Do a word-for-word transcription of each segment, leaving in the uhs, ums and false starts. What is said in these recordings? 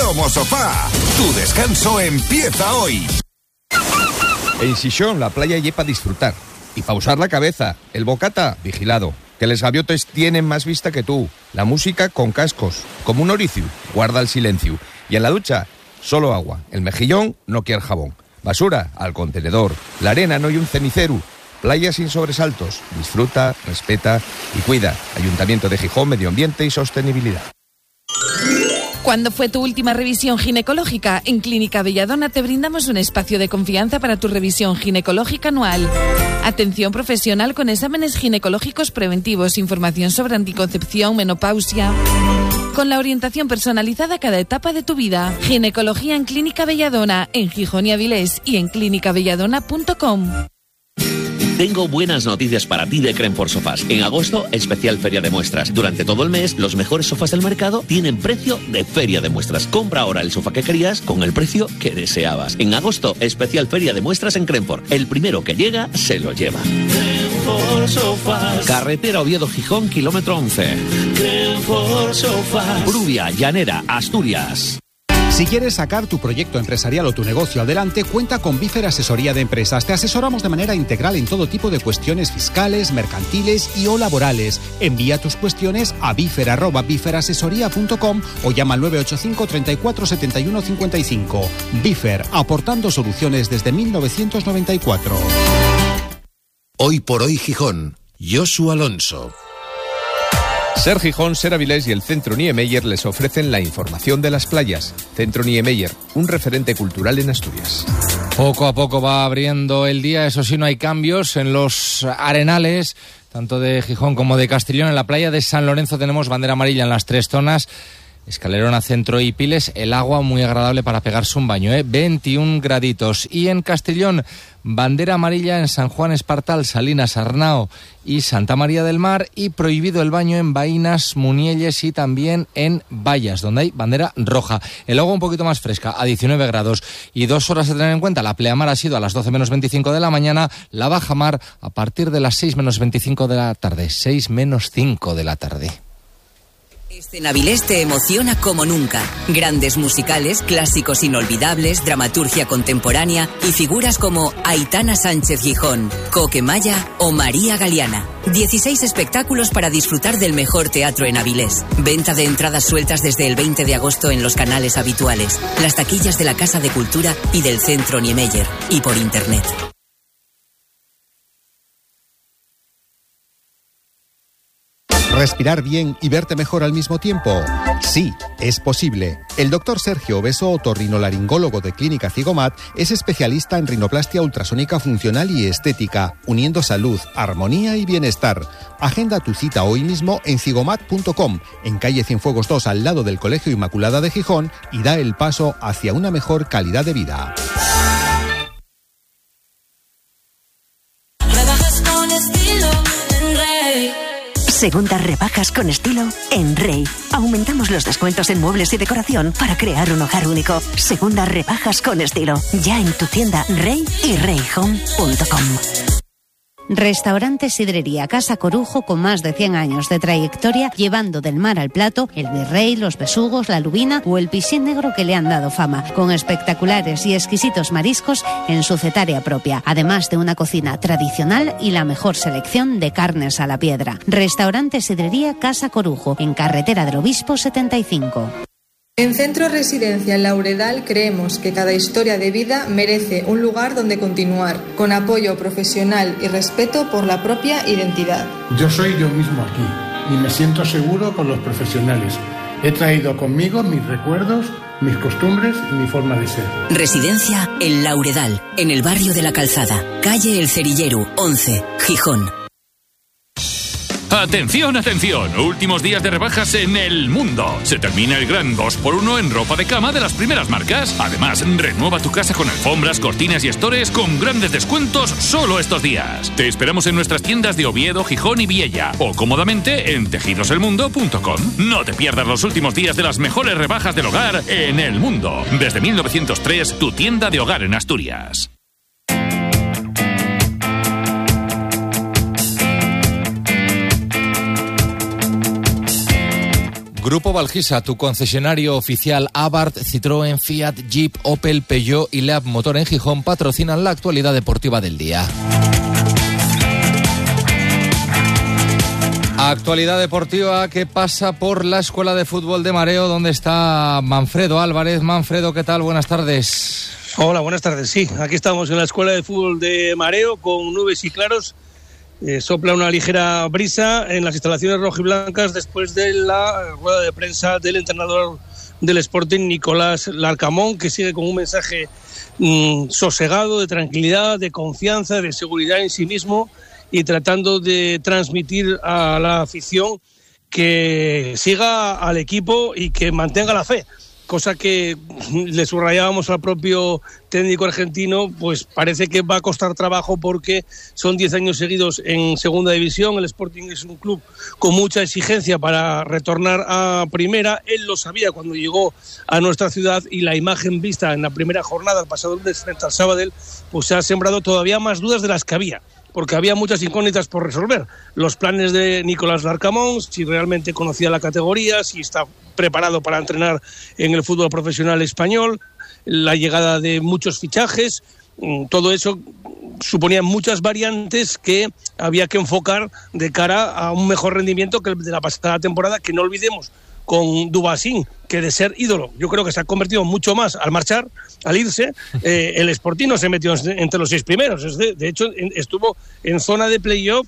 Como Sofá. Tu descanso empieza hoy. En Xixón, la playa lleva para disfrutar y pausar la cabeza. El bocata, vigilado. Que les gaviotes tienen más vista que tú. La música con cascos. Como un oricio, guarda el silencio. Y en la ducha, solo agua. El mejillón no quiere jabón. Basura, al contenedor. La arena no hay un cenicero. Playa sin sobresaltos. Disfruta, respeta y cuida. Ayuntamiento de Gijón, Medio Ambiente y Sostenibilidad. ¿Cuándo fue tu última revisión ginecológica? En Clínica Belladona te brindamos un espacio de confianza para tu revisión ginecológica anual. Atención profesional con exámenes ginecológicos preventivos, información sobre anticoncepción, menopausia, con la orientación personalizada a cada etapa de tu vida. Ginecología en Clínica Belladona, en Gijón y Avilés y en clínica belladona punto com. Tengo buenas noticias para ti de Crenfort Sofás. En agosto, especial feria de muestras. Durante todo el mes, los mejores sofás del mercado tienen precio de feria de muestras. Compra ahora el sofá que querías con el precio que deseabas. En agosto, especial feria de muestras en Crenfort. El primero que llega, se lo lleva. Crenfort Sofás. Carretera Oviedo-Gijón, kilómetro once. Crenfort Sofás. Brubia, Llanera, Asturias. Si quieres sacar tu proyecto empresarial o tu negocio adelante, cuenta con Bifer Asesoría de Empresas. Te asesoramos de manera integral en todo tipo de cuestiones fiscales, mercantiles y o laborales. Envía tus cuestiones a bifer arroba biferasesoría punto com o llama al nueve ocho cinco, treinta y cuatro, setenta y uno, cincuenta y cinco. Bifer, aportando soluciones desde mil novecientos noventa y cuatro. Hoy por hoy Gijón, Josu Alonso. Ser Gijón, Ser Avilés y el Centro Niemeyer les ofrecen la información de las playas. Centro Niemeyer, un referente cultural en Asturias. Poco a poco va abriendo el día, eso sí, no hay cambios en los arenales, tanto de Gijón como de Castellón. En la playa de San Lorenzo tenemos bandera amarilla en las tres zonas. Escalerona, Centro y Piles, el agua muy agradable para pegarse un baño, ¿eh? veintiún graditos. Y en Castellón, bandera amarilla en San Juan Espartal, Salinas, Arnao y Santa María del Mar, y prohibido el baño en Baínas, Munielles y también en Vallas, donde hay bandera roja. El agua un poquito más fresca, a diecinueve grados. Y dos horas a tener en cuenta: la pleamar ha sido a las doce menos veinticinco de la mañana, la bajamar a partir de las seis menos veinticinco de la tarde, seis menos cinco de la tarde. Este Avilés te emociona como nunca. Grandes musicales, clásicos inolvidables, dramaturgia contemporánea y figuras como Aitana Sánchez Gijón, Coque Maya o María Galeana. dieciséis espectáculos para disfrutar del mejor teatro en Avilés. Venta de entradas sueltas desde el veinte de agosto en los canales habituales, las taquillas de la Casa de Cultura y del Centro Niemeyer y por internet. ¿Respirar bien y verte mejor al mismo tiempo? Sí, es posible. El doctor Sergio Obeso, otorrinolaringólogo de Clínica Cigomat, es especialista en rinoplastia ultrasónica funcional y estética, uniendo salud, armonía y bienestar. Agenda tu cita hoy mismo en cigomat punto com, en calle Cienfuegos dos, al lado del Colegio Inmaculada de Gijón, y da el paso hacia una mejor calidad de vida. Segundas rebajas con estilo en Rey. Aumentamos los descuentos en muebles y decoración para crear un hogar único. Segundas rebajas con estilo. Ya en tu tienda Rey y rey home punto com. Restaurante Sidrería Casa Corujo, con más de cien años de trayectoria, llevando del mar al plato el virrey, los besugos, la lubina o el piscín negro que le han dado fama, con espectaculares y exquisitos mariscos en su cetaria propia, además de una cocina tradicional y la mejor selección de carnes a la piedra. Restaurante Sidrería Casa Corujo, en Carretera del Obispo setenta y cinco. En Centro Residencial Lauredal creemos que cada historia de vida merece un lugar donde continuar, con apoyo profesional y respeto por la propia identidad. Yo soy yo mismo aquí y me siento seguro con los profesionales. He traído conmigo mis recuerdos, mis costumbres y mi forma de ser. Residencia El Lauredal, en el barrio de la Calzada, calle El Cerillero, once, Gijón. Atención, atención, últimos días de rebajas en El Mundo. Se termina el gran dos por uno en ropa de cama de las primeras marcas. Además, renueva tu casa con alfombras, cortinas y estores con grandes descuentos solo estos días. Te esperamos en nuestras tiendas de Oviedo, Gijón y Viella, o cómodamente en tejidos el mundo punto com. No te pierdas los últimos días de las mejores rebajas del hogar en El Mundo. Desde mil novecientos tres, tu tienda de hogar en Asturias. Grupo Valgisa, tu concesionario oficial Abarth, Citroën, Fiat, Jeep, Opel, Peugeot y Leab Motor en Gijón patrocinan la actualidad deportiva del día. Actualidad deportiva que pasa por la Escuela de Fútbol de Mareo, donde está Manfredo Álvarez. Manfredo, ¿qué tal? Buenas tardes. Hola, buenas tardes. Sí, aquí estamos en la Escuela de Fútbol de Mareo con nubes y claros. Eh, sopla una ligera brisa en las instalaciones rojiblancas después de la rueda de prensa del entrenador del Sporting, Nicolás Larcamón, que sigue con un mensaje mmm, sosegado, de tranquilidad, de confianza, de seguridad en sí mismo y tratando de transmitir a la afición que siga al equipo y que mantenga la fe. Cosa que le subrayábamos al propio técnico argentino, pues parece que va a costar trabajo porque son diez años seguidos en segunda división. El Sporting es un club con mucha exigencia para retornar a primera. Él lo sabía cuando llegó a nuestra ciudad y la imagen vista en la primera jornada, el pasado lunes frente al Sabadell, pues se ha sembrado todavía más dudas de las que había, porque había muchas incógnitas por resolver. Los planes de Nicolás Larcamón, si realmente conocía la categoría, si está preparado para entrenar en el fútbol profesional español, la llegada de muchos fichajes, todo eso suponía muchas variantes que había que enfocar de cara a un mejor rendimiento que el de la pasada temporada, que no olvidemos, con Dubasín, que de ser ídolo, yo creo que se ha convertido mucho más al marchar, al irse. Eh, el Sporting no se metió entre los seis primeros, es de, de hecho en, estuvo en zona de playoff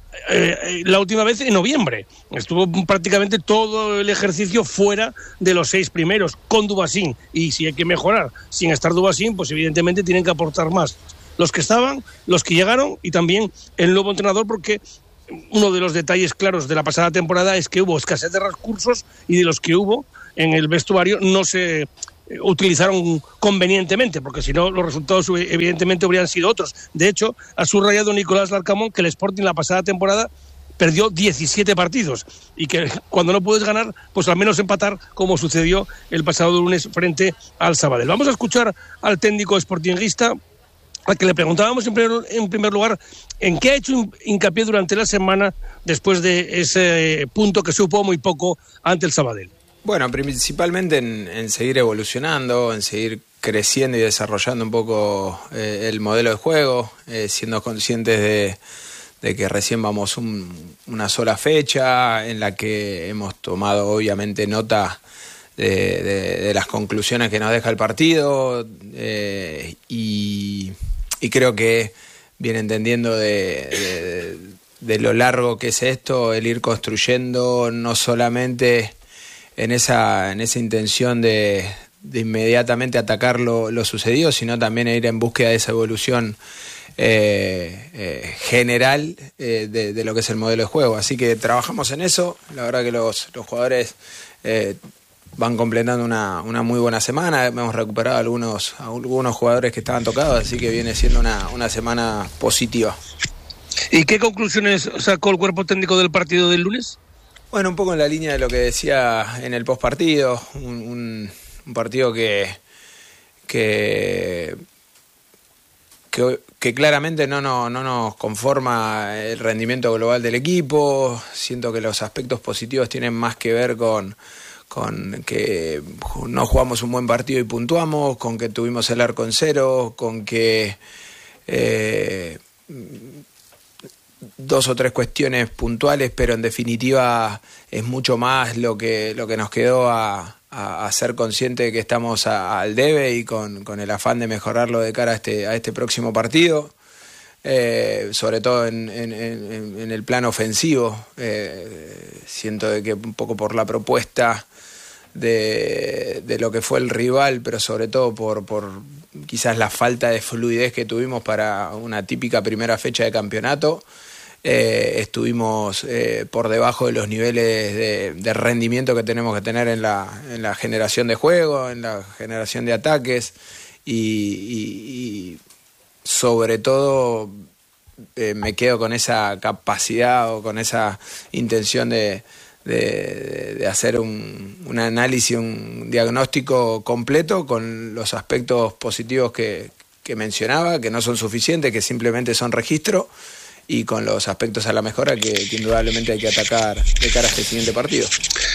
eh, la última vez en noviembre, estuvo prácticamente todo el ejercicio fuera de los seis primeros con Dubasín, y si hay que mejorar sin estar Dubasín, pues evidentemente tienen que aportar más los que estaban, los que llegaron y también el nuevo entrenador, porque uno de los detalles claros de la pasada temporada es que hubo escasez de recursos y de los que hubo en el vestuario no se utilizaron convenientemente, porque si no los resultados evidentemente habrían sido otros. De hecho, ha subrayado Nicolás Larcamón que el Sporting la pasada temporada perdió diecisiete partidos y que cuando no puedes ganar, pues al menos empatar, como sucedió el pasado lunes frente al Sabadell. Vamos a escuchar al técnico sportinguista, al que le preguntábamos en primer, en primer lugar en qué ha hecho hincapié durante la semana después de ese punto que supo muy poco ante el Sabadell. Bueno, principalmente en, en seguir evolucionando, en seguir creciendo y desarrollando un poco eh, el modelo de juego, eh, siendo conscientes de, de que recién vamos un, una sola fecha en la que hemos tomado obviamente nota de, de, de las conclusiones que nos deja el partido eh, y, y creo que viene entendiendo de, de, de lo largo que es esto, el ir construyendo no solamente en esa, en esa intención de, de inmediatamente atacar lo, lo sucedido, sino también ir en búsqueda de esa evolución eh, eh, general eh, de, de lo que es el modelo de juego. Así que trabajamos en eso. La verdad que los, los jugadores eh, van completando una, una muy buena semana. Hemos recuperado algunos, algunos jugadores que estaban tocados, así que viene siendo una, una semana positiva. ¿Y qué conclusiones sacó el cuerpo técnico del partido del lunes? Bueno, un poco en la línea de lo que decía en el postpartido, un, un, un partido que, que, que, que claramente no, no, no nos conforma el rendimiento global del equipo. Siento que los aspectos positivos tienen más que ver con, con que no jugamos un buen partido y puntuamos, con que tuvimos el arco en cero, con que Eh, dos o tres cuestiones puntuales, pero en definitiva es mucho más lo que lo que nos quedó a, a, a ser consciente de que estamos a, al debe y con, con el afán de mejorarlo de cara a este, a este próximo partido, eh, sobre todo en, en, en, en el plano ofensivo. Eh, siento de que un poco por la propuesta de, de lo que fue el rival, pero sobre todo por, por quizás la falta de fluidez que tuvimos para una típica primera fecha de campeonato, Eh, estuvimos eh, por debajo de los niveles de, de rendimiento que tenemos que tener en la, en la generación de juego, en la generación de ataques y, y, y sobre todo eh, me quedo con esa capacidad o con esa intención de, de, de hacer un, un análisis, un diagnóstico completo con los aspectos positivos que, que mencionaba, que no son suficientes, que simplemente son registro, y con los aspectos a la mejora que, que indudablemente hay que atacar de cara a este siguiente partido.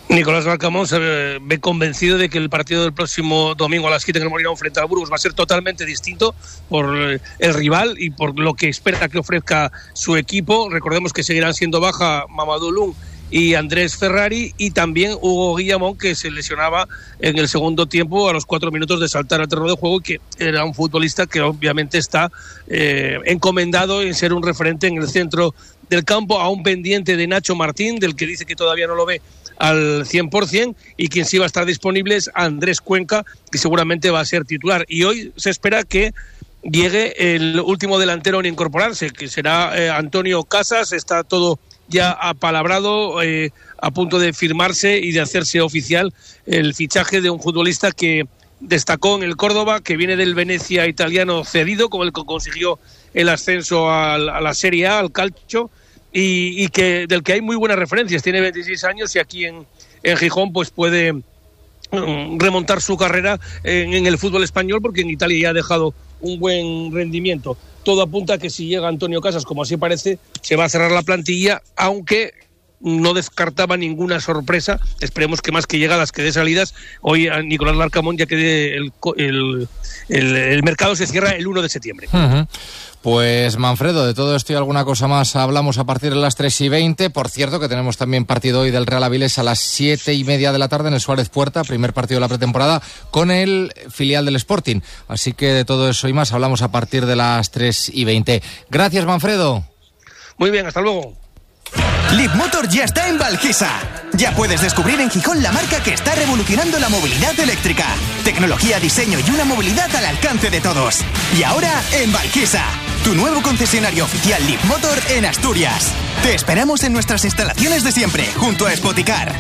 Nicolás Larcamón se ve convencido de que el partido del próximo domingo a las siete en el Molinón frente al Burgos va a ser totalmente distinto por el rival y por lo que espera que ofrezca su equipo. Recordemos que seguirán siendo baja Mamadou Lum y Andrés Ferrari, y también Hugo Guillamón, que se lesionaba en el segundo tiempo a los cuatro minutos de saltar al terreno de juego, y que era un futbolista que obviamente está eh, encomendado en ser un referente en el centro del campo, aún pendiente de Nacho Martín, del que dice que todavía no lo ve al cien por ciento, y quien sí va a estar disponible es Andrés Cuenca, que seguramente va a ser titular. Y hoy se espera que llegue el último delantero en incorporarse, que será eh, Antonio Casas. Está todo ya apalabrado, eh, a punto de firmarse y de hacerse oficial el fichaje de un futbolista que destacó en el Córdoba, que viene del Venecia italiano cedido, con el que consiguió el ascenso a la Serie A, al Calcio, y, y que del que hay muy buenas referencias. Tiene veintiséis años y aquí en, en Gijón pues puede um, remontar su carrera en, en el fútbol español, porque en Italia ya ha dejado un buen rendimiento. Todo apunta a que si llega Antonio Casas, como así parece, se va a cerrar la plantilla, aunque no descartaba ninguna sorpresa. Esperemos que más que llegadas que de salidas. Hoy a Nicolás Larcamón, ya que el, el, el, el mercado se cierra el uno de septiembre. Uh-huh. Pues Manfredo, de todo esto y alguna cosa más hablamos a partir de las tres y veinte. Por cierto, que tenemos también partido hoy del Real Avilés a las siete y media de la tarde en el Suárez Puerta, primer partido de la pretemporada con el filial del Sporting. Así que de todo eso y más hablamos a partir de las tres y veinte. Gracias, Manfredo. Muy bien, hasta luego. Leapmotor ya está en Valquisa. Ya puedes descubrir en Gijón la marca que está revolucionando la movilidad eléctrica. Tecnología, diseño y una movilidad al alcance de todos. Y ahora en Valquisa, tu nuevo concesionario oficial Leapmotor en Asturias. Te esperamos en nuestras instalaciones de siempre, junto a Spoticar.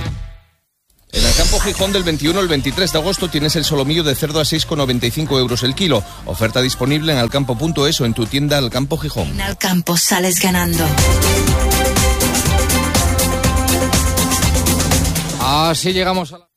En el Campo Gijón del veintiuno al veintitrés de agosto tienes el solomillo de cerdo a seis con noventa y cinco euros el kilo. Oferta disponible en alcampo punto es o en tu tienda Alcampo Gijón. En Alcampo sales ganando. Así llegamos a la...